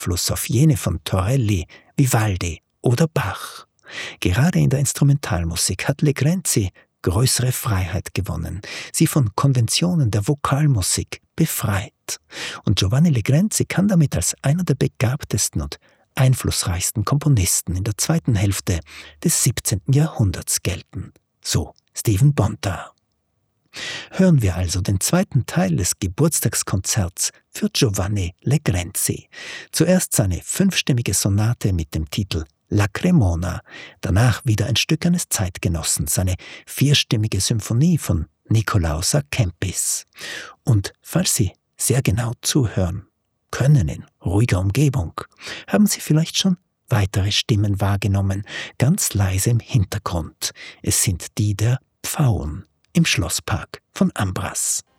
Einfluss auf jene von Torelli, Vivaldi oder Bach. Gerade in der Instrumentalmusik hat Legrenzi größere Freiheit gewonnen, sie von Konventionen der Vokalmusik befreit. Und Giovanni Legrenzi kann damit als einer der begabtesten und einflussreichsten Komponisten in der zweiten Hälfte des 17. Jahrhunderts gelten. So Stephen Bonta. Hören wir also den zweiten Teil des Geburtstagskonzerts für Giovanni Legrenzi. Zuerst seine 5-stimmige Sonate mit dem Titel La Cremona, danach wieder ein Stück eines Zeitgenossen, seine 4-stimmige Symphonie von Nikolaus A. Kempis. Und falls Sie sehr genau zuhören können in ruhiger Umgebung, haben Sie vielleicht schon weitere Stimmen wahrgenommen, ganz leise im Hintergrund. Es sind die der Pfauen im Schlosspark von Ambras.